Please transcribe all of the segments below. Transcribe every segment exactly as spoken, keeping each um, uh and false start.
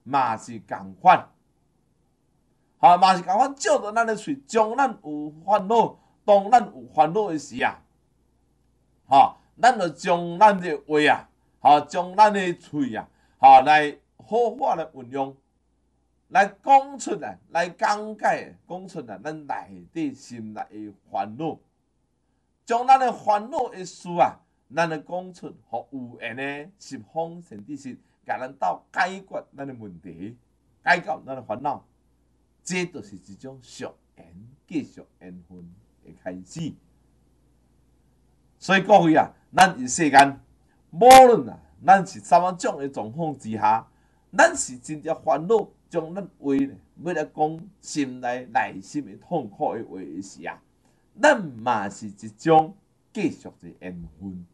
嘛是共款，哈，嘛是共款，照着咱的喙，将咱有烦恼，当咱有烦恼的时啊，哈，咱就将咱的话啊，哈，将咱的喙啊，哈，来好好来运用，来讲出来，来讲解，讲出来咱内底心内的烦恼，将咱的烦恼的事啊，咱来讲出，互有缘的十方善知识，甲咱斗解决咱的问题，解决咱的烦恼，这就是一种续缘继续缘分的开始。所以各位啊，咱伫世间，无论啊，咱是什么种的状况之下，咱是真正烦恼，将咱话呢，要来讲心内内心的痛苦的话的时啊，咱嘛是一种继续的缘分。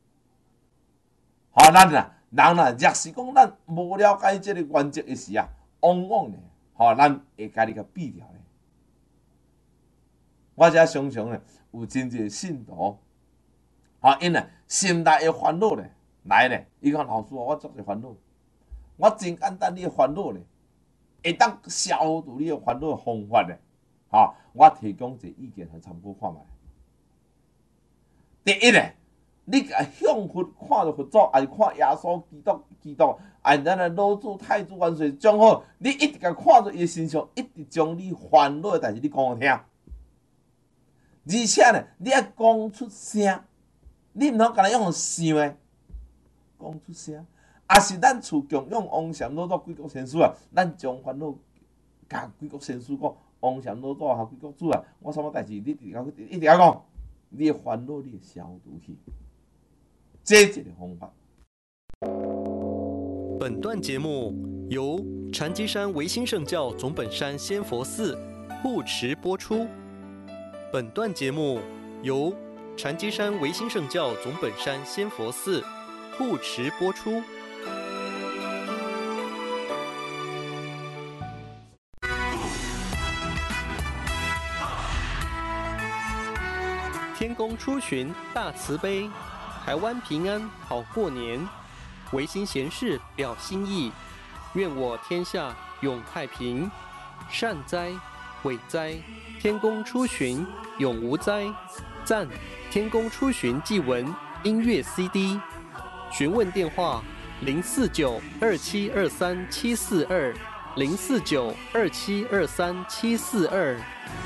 好，咱啊，人啊，若是讲咱无了解这个原则的时啊，往往呢，吼，咱会家己甲避掉咧。我遮常常呢，有真侪信徒。啊，因为心内的烦恼咧，来咧，伊讲老师，我足侪烦恼，我真简单，你的烦恼咧，会当消除你的烦恼的方法咧，哈，我提供一个意见来参考看觅。第一咧，你甲向佛看着佛祖，还是看耶稣基督、基督，还是咱的老祖、太祖元帅，将好，你一直甲看着伊的身上，一直将你烦恼的代志你讲互听，而且呢，你要讲出声。你毋通干那用想诶，讲出声。也是咱厝共用王禅老祖几国仙师啊，咱将烦恼甲几国仙师讲，王禅老祖和几国主啊，我什么代志，你一直甲一直甲讲，你诶烦恼你会消除去，这一个方法。 本段节目由禅机山维新圣教总本山仙佛寺护持播出。本段节目由禅机山维新圣教总本山仙佛寺护持播出。天公出巡大慈悲，台湾平安好过年。维新贤士表心意，愿我天下永太平。善哉，伟哉，天公出巡永无灾。赞。天公出巡祭文音乐 C D， 询问电话零四九二七二三七四二零四九二七二三七四二。